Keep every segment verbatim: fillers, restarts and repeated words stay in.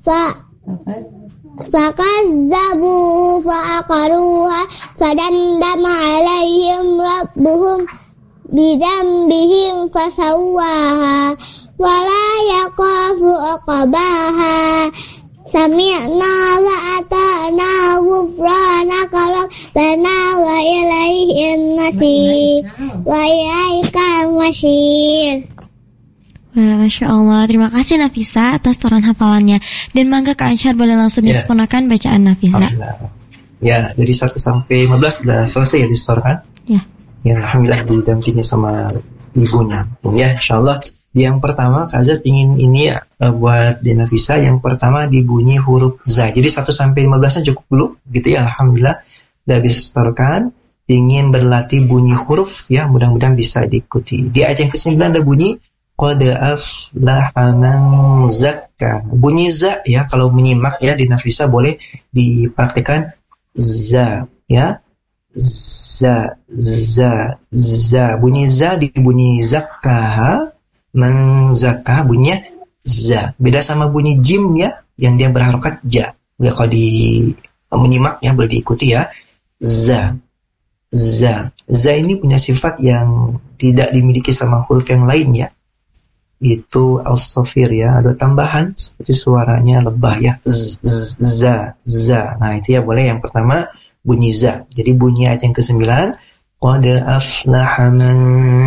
fa fakazzabuhu fa'aqaruha fadamdama 'alaihim rabbuhum bidzambihim fasawwaha wala yaqafu uqbaha sami'na wa ata'na ghufranaka rabbana wa ilaihil masir wa ilaikal masir. Wah, Masya Allah, terima kasih Nafisa atas toran hafalannya. Dan mangga Kak Ansyar boleh langsung Ya. disempurnakan bacaan Nafisa. Ya, dari satu sampai lima belas sudah selesai ya disetorkan. Ya. Ya, alhamdulillah didampingi sama ibunya. Ya, insyaallah. Yang pertama, Kak Azhar ingin ini ya, buat di Nafisa. Yang pertama dibunyi huruf za. Jadi satu sampai lima belasnya cukup dulu, gitu ya. Alhamdulillah udah bisa setorkan. Ingin berlatih bunyi huruf, ya mudah-mudahan bisa diikuti. Di ayat yang kesembilan ada bunyi qad aflaha man zakka. Bunyi za ya, kalau menyimak ya di Nafisa boleh dipraktikkan za ya. Za za za. Bunyi za dibunyi zakka, man zakka bunyinya za. Beda sama bunyi jim ya, yang dia berharokat ja. Ya, kalau di menyimak ya boleh diikuti ya. Za za. Za ini punya sifat yang tidak dimiliki sama huruf yang lain ya. Itu al-safir ya, ada tambahan seperti suaranya lebah ya, z, z, za, za. Nah itu ya boleh. Yang pertama bunyi za. Jadi bunyi ayat yang kesembilan, qad aflaha man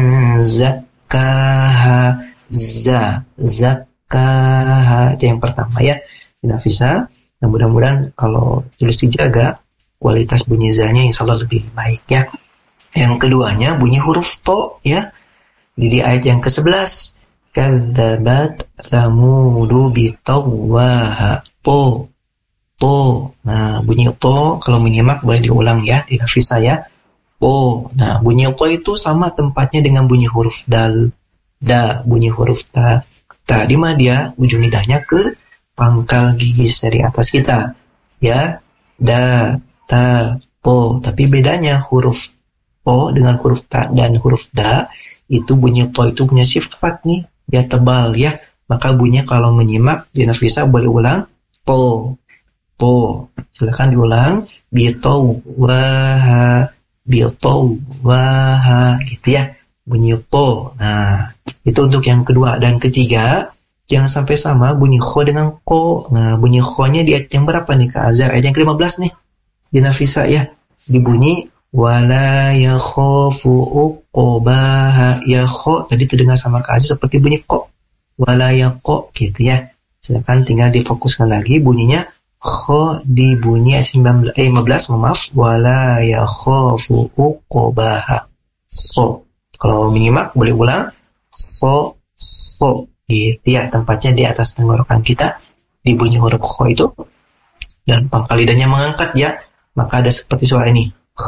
zakkaha, za, zakkaha. Itu yang pertama ya. Tidak bisa. Nah mudah-mudahan kalau tulis dijaga, kualitas bunyi za-nya insya Allah lebih baik ya. Yang keduanya bunyi huruf to ya. Jadi ayat yang kesebelas, kadzabat tsamudu bitawwaha. To, to. Nah, bunyi to kalau menyimak boleh diulang ya di Nafisa ya. To. Nah, bunyi to itu sama tempatnya dengan bunyi huruf dal. Da, bunyi huruf ta. Ta di mana dia ujung lidahnya ke pangkal gigi dari atas kita. Ya. Da, ta, to. Tapi bedanya huruf to dengan huruf ta dan huruf da, itu bunyi to itu punya sifat nih, dia tebal ya. Maka bunyinya kalau menyimak di Nafisa boleh ulang to, to. Silakan diulang bitawwaha, bitawwaha gitu ya, bunyi to. Nah itu untuk yang kedua. Dan ketiga, jangan sampai sama bunyi kho dengan ko. Nah bunyi kho-nya di ayat yang berapa nih Kak Azhar? Ayat yang ke lima belas nih di Nafisa ya, dibunyi wala yakhafu uqbaha. Ya kho tadi terdengar sama Kak Azhar seperti bunyi ko, wala yaqo gitu ya. Silakan tinggal difokuskan lagi bunyinya kho di bunyi ayat lima belas, maaf, wala yakhafu uqbaha. Kho. Kalau menyimak boleh ulang kho, kho gitu ya, tempatnya di atas tenggorokan kita di bunyi huruf kho itu, dan pangkal lidahnya mengangkat ya, maka ada seperti suara ini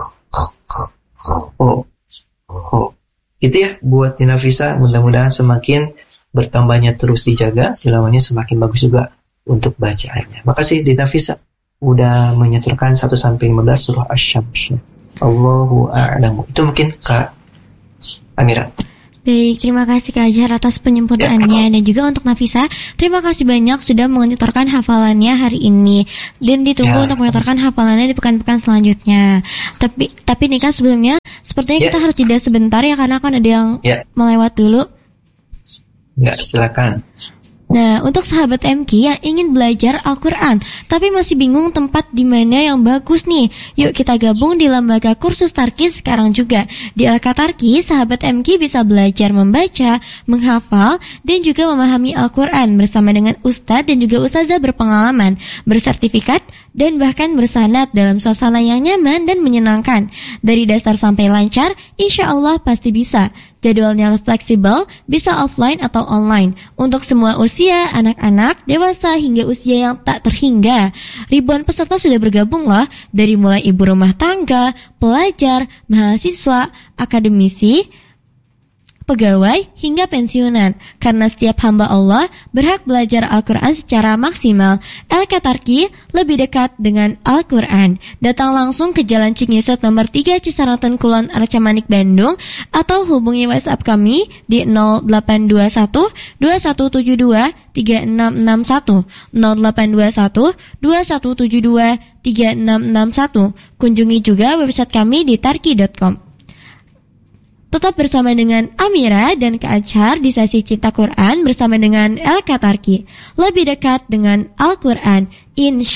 kho, kho. Itu ya buat Nafisa, mudah-mudahan semakin bertambahnya terus dijaga, tilawannya semakin bagus juga untuk bacaannya. Makasih di Nafisa udah menyetorkan satu sampai lima belas surah Asy-Syams. Allahu a'lamu. Itu mungkin Kak Amira. Baik, terima kasih Kak Azhar atas penyempurnaannya. Dan juga untuk Nafisa, terima kasih banyak sudah menyetorkan hafalannya hari ini. Dan ditunggu ya untuk menyetorkan hafalannya di pekan-pekan selanjutnya. Tapi tapi nih kan sebelumnya sepertinya ya, kita harus jeda sebentar ya, karena kan ada yang ya melewat dulu. Ya, silakan. Nah, untuk sahabat M K yang ingin belajar Al-Quran tapi masih bingung tempat di mana yang bagus nih, yuk kita gabung di lembaga kursus Tarkis sekarang juga. Di Al-Tarkis, sahabat M K bisa belajar membaca, menghafal, dan juga memahami Al-Quran bersama dengan ustadz dan juga ustazah berpengalaman, bersertifikat, dan bahkan bersanad dalam suasana yang nyaman dan menyenangkan. Dari dasar sampai lancar, insya Allah pasti bisa. Jadwalnya fleksibel, bisa offline atau online. Untuk semua usia, anak-anak, dewasa, hingga usia yang tak terhingga. Ribuan peserta sudah bergabung loh, dari mulai ibu rumah tangga, pelajar, mahasiswa, akademisi, pegawai, hingga pensiunan. Karena setiap hamba Allah berhak belajar Al-Quran secara maksimal. Al-Katarki lebih dekat dengan Al-Quran. Datang langsung ke Jalan Cingiset nomor tiga Cisaranten Kulon Arca Manik Bandung, atau hubungi WhatsApp kami di nol delapan dua satu dua satu tujuh dua tiga enam enam satu nol delapan dua satu dua satu tujuh dua tiga enam enam satu. Kunjungi juga website kami di tarki dot com. Tetap bersama dengan Amira dan Kak Achar di sesi Cinta Quran bersama dengan El Katarki. Lebih dekat dengan Al-Quran, insya